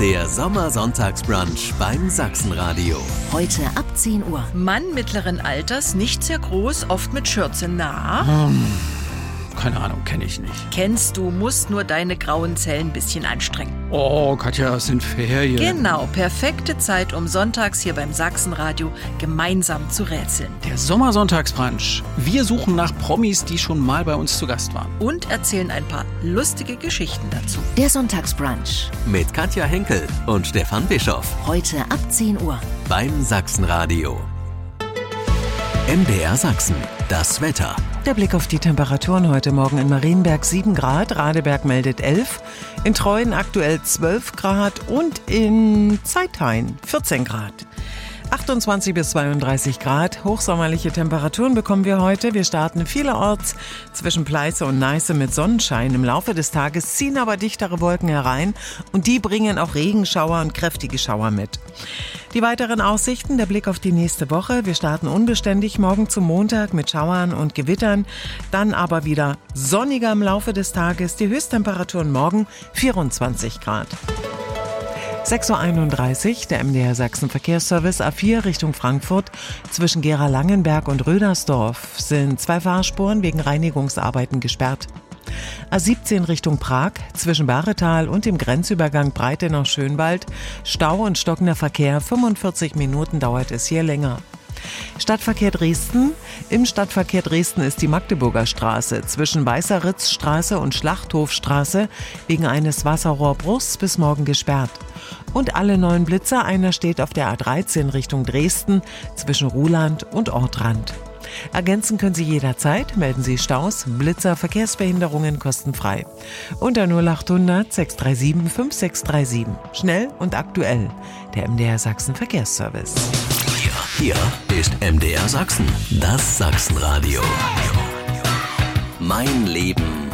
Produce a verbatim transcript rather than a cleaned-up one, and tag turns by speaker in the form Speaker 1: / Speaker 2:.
Speaker 1: Der Sommersonntagsbrunch beim Sachsenradio.
Speaker 2: Heute ab zehn Uhr.
Speaker 3: Mann mittleren Alters, nicht sehr groß, oft mit Schürze. Na?
Speaker 4: Hm, keine Ahnung, kenne ich nicht.
Speaker 3: Kennst du, musst nur deine grauen Zellen ein bisschen anstrengen.
Speaker 4: Oh, Katja, es sind Ferien.
Speaker 3: Genau, perfekte Zeit, um sonntags hier beim Sachsenradio gemeinsam zu rätseln.
Speaker 4: Der Sommersonntagsbrunch. Wir suchen nach Promis, die schon mal bei uns zu Gast waren.
Speaker 3: Und erzählen ein paar lustige Geschichten dazu.
Speaker 2: Der Sonntagsbrunch.
Speaker 1: Mit Katja Henkel und Stefan Bischoff.
Speaker 2: Heute ab zehn Uhr.
Speaker 1: Beim Sachsenradio. M D R Sachsen. Das Wetter.
Speaker 5: Der Blick auf die Temperaturen heute Morgen: in Marienberg sieben Grad, Radeberg meldet elf, in Treuen aktuell zwölf Grad und in Zeithain vierzehn Grad. achtundzwanzig bis zweiunddreißig Grad, hochsommerliche Temperaturen bekommen wir heute. Wir starten vielerorts zwischen Pleiße und Neiße mit Sonnenschein. Im Laufe des Tages ziehen aber dichtere Wolken herein und die bringen auch Regenschauer und kräftige Schauer mit. Die weiteren Aussichten, der Blick auf die nächste Woche. Wir starten unbeständig morgen zum Montag mit Schauern und Gewittern, dann aber wieder sonniger im Laufe des Tages. Die Höchsttemperaturen morgen vierundzwanzig Grad. sechs Uhr einunddreißig, der M D R Sachsen Verkehrsservice A vier Richtung Frankfurt. Zwischen Gera-Langenberg und Rödersdorf sind zwei Fahrspuren wegen Reinigungsarbeiten gesperrt. A siebzehn Richtung Prag, zwischen Bahretal und dem Grenzübergang Breitenau-Schönwald. Stau und stockender Verkehr, fünfundvierzig Minuten dauert es hier länger. Stadtverkehr Dresden. Im Stadtverkehr Dresden ist die Magdeburger Straße zwischen Weißeritzstraße und Schlachthofstraße wegen eines Wasserrohrbruchs bis morgen gesperrt. Und alle neuen Blitzer, einer steht auf der A dreizehn Richtung Dresden zwischen Ruhland und Ortrand. Ergänzen können Sie jederzeit, melden Sie Staus, Blitzer, Verkehrsbehinderungen kostenfrei. Unter null achthundert sechs drei sieben fünf sechs drei sieben. Schnell und aktuell. Der M D R Sachsen Verkehrsservice.
Speaker 1: Hier ist M D R Sachsen. Das Sachsenradio. Mein Leben